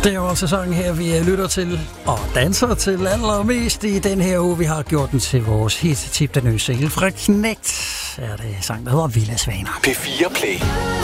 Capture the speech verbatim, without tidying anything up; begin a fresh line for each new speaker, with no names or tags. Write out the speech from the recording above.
Det er jo altså sangen her, vi lytter til og danser til allermest i den her uge. Vi har gjort den til vores hit-tip, den nye single fra Knægt. Er det sang, der hedder Villa Svaner.
P fire Play.